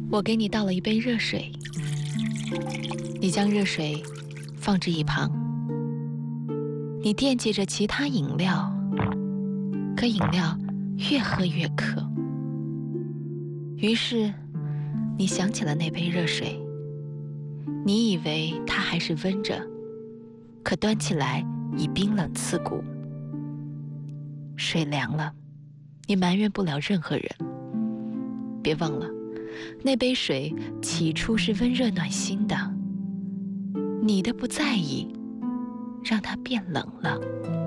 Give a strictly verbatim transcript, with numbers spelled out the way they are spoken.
我给你倒了一杯热水，你将热水放置一旁。你惦记着其他饮料，可饮料越喝越渴。于是，你想起了那杯热水。你以为它还是温着，可端起来已冰冷刺骨。水凉了，你埋怨不了任何人。别忘了，那杯水起初是温热暖心的，你的不在意，让它变冷了。